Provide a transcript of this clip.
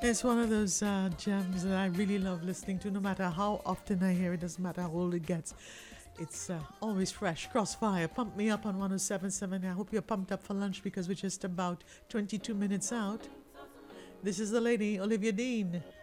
It's one of those gems that I really love listening to, no matter how often I hear it, doesn't matter how old it gets. It's always fresh. Crossfire, pump me up on 107.7. I hope you're pumped up for lunch because we're just about 22 minutes out. This is the lady, Olivia Dean.